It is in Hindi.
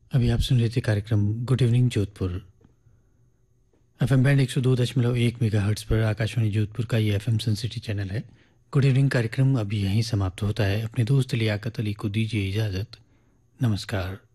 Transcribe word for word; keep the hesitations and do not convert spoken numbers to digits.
अभी आप सुन रहे थे कार्यक्रम good evening Jodhpur. FM band एक सौ दो दशमलव एक मेगाहर्ट्ज़ पर आकाशवाणी जोधपुर का ये एफएम सन सिटी चैनल है। गुड इवनिंग कार्यक्रम अभी यहीं समाप्त होता है। अपने दोस्त लियाकत अली को दीजिए इजाज़त। नमस्कार।